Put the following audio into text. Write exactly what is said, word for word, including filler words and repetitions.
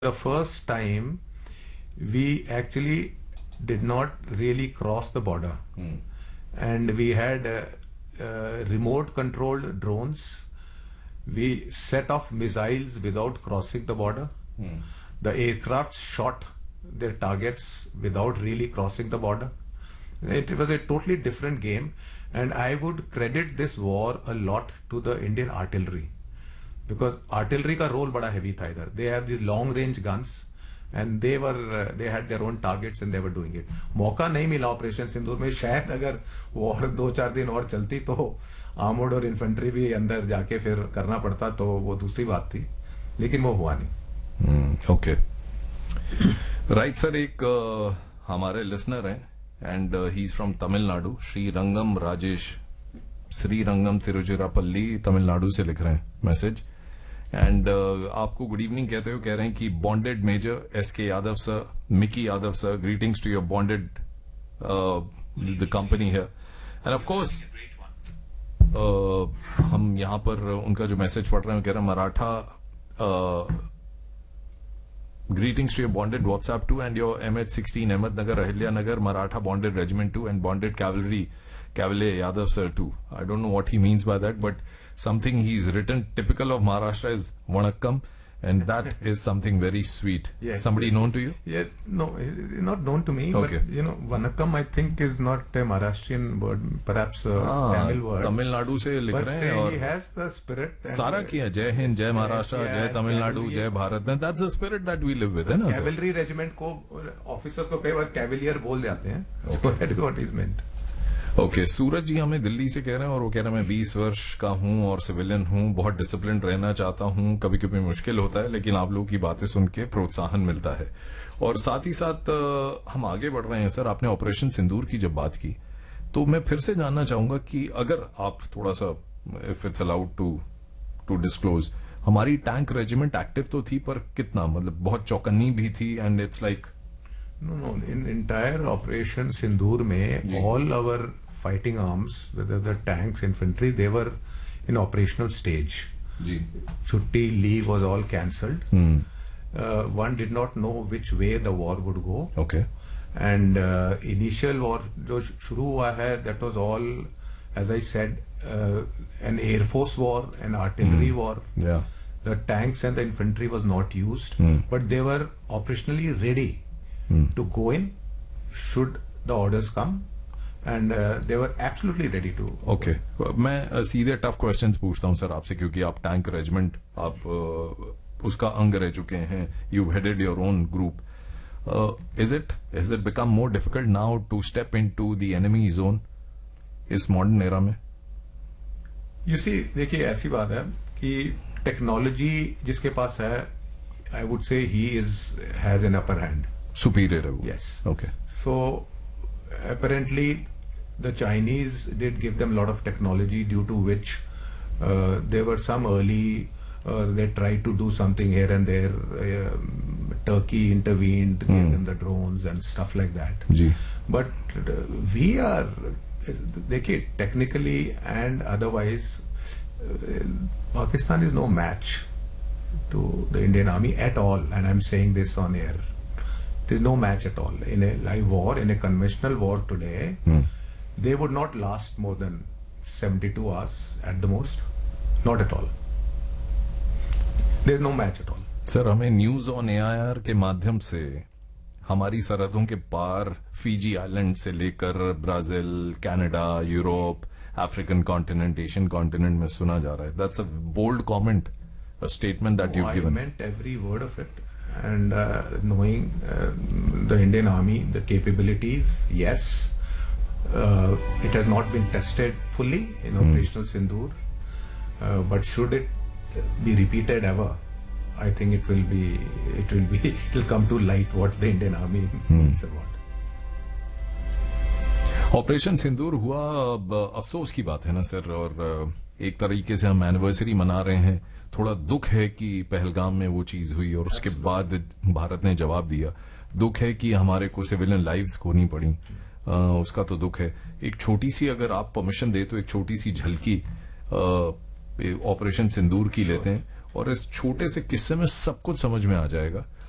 the first time we actually did not really cross the border. Mm. And we had uh, uh, remote controlled drones. We set off missiles without crossing the border. Mm. The aircraft shot their targets without really crossing the border. It was a totally different game, and I would credit this war a lot to the Indian artillery, because artillery का role बड़ा heavy था इधर. They have these long range guns and they were uh, they had their own targets and they were doing it. मौका नहीं मिला operation सिंदूर में. शायद अगर वॉर दो चार दिन और चलती तो आर्मर्ड और इन्फेंट्री भी अंदर जाके फिर करना पड़ता, तो वो दूसरी बात थी, लेकिन वो हुआ नहीं. Okay right sir. एक uh, हमारे लिसनर हैं and he is from Tamil Nadu. Shri रंगम राजेश, श्री रंगम तिरुचिरापल्ली, तमिलनाडु से लिख रहे हैं मैसेज. एंड uh, आपको गुड इवनिंग कहते हो. कह रहे हैं कि बॉन्डेड मेजर एस के Yadav sir, Mickey Yadav sir, greetings to your bonded the company here. End of course हम यहाँ पर उनका जो मैसेज पढ़ रहे हैं, कह रहे हैं Maratha greetings to your bonded WhatsApp too and your M H sixteen Ahmednagar, Ahilya Maratha bonded regiment too and bonded cavalry, Cavalier Yadav sir too. I don't know what he means by that, but something he's written typical of Maharashtra is Vanakkam, and that is something very sweet. Yes, Somebody yes, known to you? Yes, no, not known to me. Okay. But you know, Vanakkam I think is not a Maharashtrian word, perhaps a ah, Tamil word. Tamil Nadu से लिख but रहे हैं. But और he has the spirit. सारा किया, जय हिंद, जय महाराष्ट्र, जय तमिलनाडु, जय Bharat. That's the spirit that we live with, है ना? Cavalry regiment को officers को कई बार cavalier बोल जाते हैं. So that is what is meant. Okay okay, सूरज जी हमें दिल्ली से कह रहे हैं और वो कह रहे हैं मैं बीस वर्ष का हूं और सिविलियन हूं, बहुत डिसिप्लिन रहना चाहता हूं, कभी कभी मुश्किल होता है, लेकिन आप लोगों की बातें सुन के प्रोत्साहन मिलता है. और साथ ही साथ हम आगे बढ़ रहे हैं. सर, आपने ऑपरेशन सिंदूर की जब बात की, तो मैं फिर से जानना चाहूंगा कि अगर आप थोड़ा सा, if it's allowed to to disclose, हमारी टैंक रेजिमेंट एक्टिव तो थी, पर कितना, मतलब बहुत चौकन्नी भी थी. And it's like No, no. In entire Operation Sindoor mein, yeah. all our fighting arms, whether the tanks, infantry, they were in operational stage. Yeah. Chutti, leave was all cancelled. Hmm. Uh, one did not know which way the war would go. Okay. And uh, initial war, jo shuru hua hai, that was all, as I said, uh, an air force war, an artillery hmm. war. Yeah. The tanks and the infantry was not used, hmm. but they were operationally ready. To go in should the orders come, and uh, they were absolutely ready to. Okay, मैं सीधे tough questions पूछता हूँ sir आपसे, क्योंकि आप tank regiment, आप uh, उसका अंग रह चुके हैं. You headed your own group. Is it is it become more difficult now to step into the enemy zone इस मॉडर्न एरा में? यू सी, देखिए ऐसी बात है कि टेक्नोलॉजी जिसके पास है, I would say he is has an upper hand. Superior. Yes. Okay. So apparently the Chinese did give them a lot of technology, due to which uh, there were some early, uh, they tried to do something here and there. Uh, Turkey intervened, mm. gave them the drones and stuff like that. Ji. But uh, we are, देखिए, technically and otherwise, uh, Pakistan is no match to the Indian Army at all, and I'm saying this on air. There's no match at all. In a live war, in a conventional war today, hmm. they would not last more than seventy-two hours at the most. Not at all. There's no match at all. Sir, हमें news on A I R के माध्यम से हमारी सरहदों के पार Fiji island से लेकर Brazil, Canada, Europe, African continent, Asian continent में सुना जा रहा है. That's a bold comment, a statement that you given. I meant every word of it. And uh, knowing uh, the Indian Army, the capabilities, yes, uh, it has not been tested fully in mm. Operational Sindoor, uh, but should it be repeated ever, I think it will be, it will be, it will come to light what the Indian Army mm. means about. Operation सिंदूर हुआ, अफसोस की बात है ना sir, और एक तरीके से हम एनिवर्सरी मना रहे हैं. थोड़ा दुख है कि पहलगाम में वो चीज हुई और उसके बाद भारत ने जवाब दिया. दुख है कि हमारे को सिविलियन लाइव्स खोनी पड़ी, आ, उसका तो दुख है. एक छोटी सी, अगर आप परमिशन दे तो एक छोटी सी झलकी ऑपरेशन सिंदूर की लेते हैं, और इस छोटे से किस्से में सब कुछ समझ में आ जाएगा.